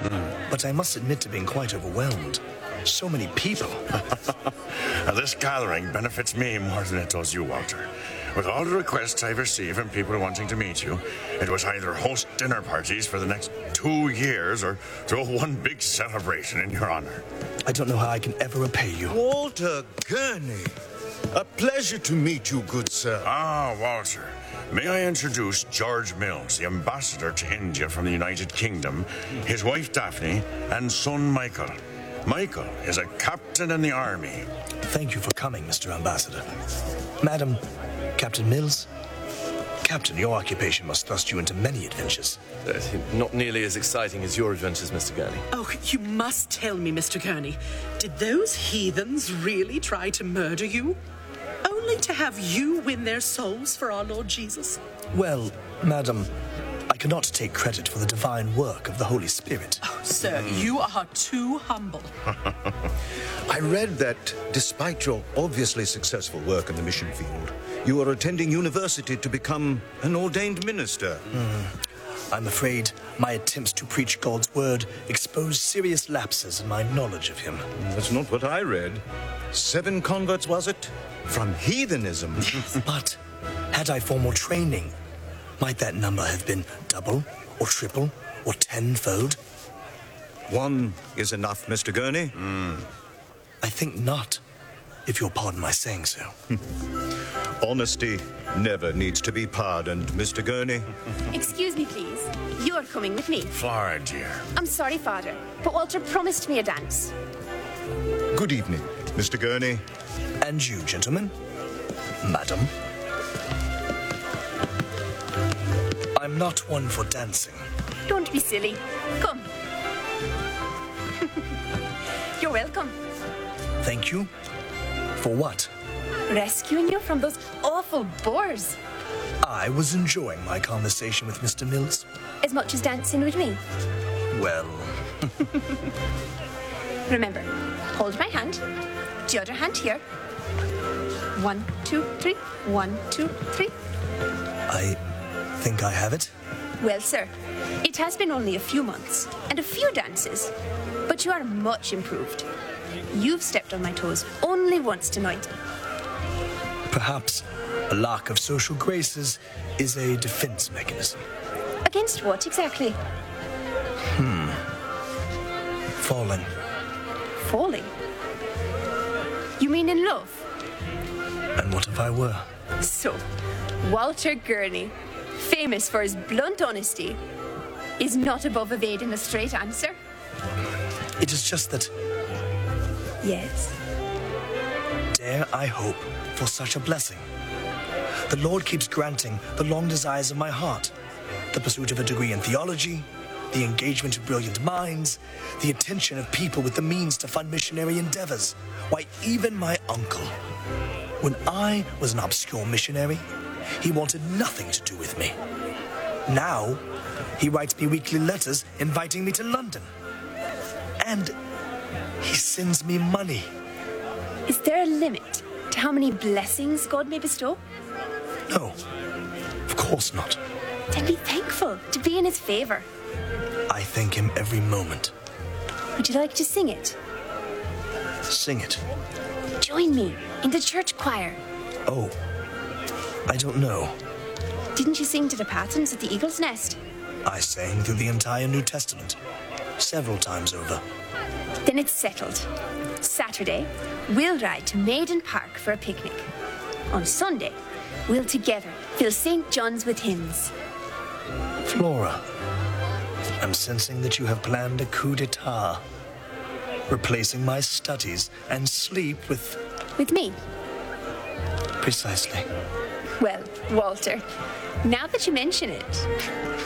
but I must admit to being quite overwhelmed. So many people. This gathering benefits me more than it does you, Walter. With all the requests I've received from people wanting to meet you, it was either host dinner parties for the next 2 years or throw one big celebration in your honor. I don't know how I can ever repay you. Walter Gurney. A pleasure to meet you, good sir. Ah, Walter. May I introduce George Mills, the ambassador to India from the United Kingdom, his wife Daphne, and son Michael. Michael is a captain in the army. Thank you for coming, Mr. Ambassador. Madam, Captain Mills. Captain, your occupation must thrust you into many adventures. Not nearly as exciting as your adventures, Mr. Gurney. Oh, you must tell me, Mr. Gurney. Did those heathens really try to murder you? Only to have you win their souls for our Lord Jesus? Well, madam, I cannot take credit for the divine work of the Holy Spirit. Oh, sir, you are too humble. I read that despite your obviously successful work in the mission field, you are attending university to become an ordained minister. I'm afraid my attempts to preach God's word expose serious lapses in my knowledge of him. That's not what I read. 7 converts, was it? From heathenism. But had I formal training, might that number have been double or triple or tenfold? 1 is enough, Mr. Gurney. I think not, if you'll pardon my saying so. Honesty never needs to be pardoned, Mr. Gurney. Excuse me, please. You're coming with me. Flora, dear. I'm sorry, Father, but Walter promised me a dance. Good evening, Mr. Gurney. And you, gentlemen? Madam? I'm not one for dancing. Don't be silly. Come. You're welcome. Thank you. For what? Rescuing you from those awful boars. I was enjoying my conversation with Mr. Mills. As much as dancing with me. Well, Remember, hold my hand. The other hand here. 1, 2, 3. 1, 2, 3. I think I have it. Well, sir, it has been only a few months and a few dances, but you are much improved. You've stepped on my toes only once tonight. Perhaps a lack of social graces is a defense mechanism. Against what exactly? Falling. Falling? You mean in love? And what if I were? So, Walter Gurney, famous for his blunt honesty, is not above evading a straight answer? It is just that, Yes. dare I hope for such a blessing. The Lord keeps granting the long desires of my heart. The pursuit of a degree in theology, the engagement of brilliant minds, the attention of people with the means to fund missionary endeavors. Why, even my uncle. When I was an obscure missionary, he wanted nothing to do with me. Now, he writes me weekly letters inviting me to London. And he sends me money. Is there a limit to how many blessings God may bestow? No, of course not. Then be thankful to be in his favor. I thank him every moment. Would you like to sing it? Sing it. Join me in the church choir. Oh, I don't know. Didn't you sing to the Pattons at the Eagle's Nest? I sang through the entire New Testament, several times over. Then it's settled. Saturday, we'll ride to Maiden Park for a picnic. On Sunday, we'll together fill St. John's with hymns. Flora, I'm sensing that you have planned a coup d'etat, replacing my studies and sleep with... With me? Precisely. Well, Walter, now that you mention it,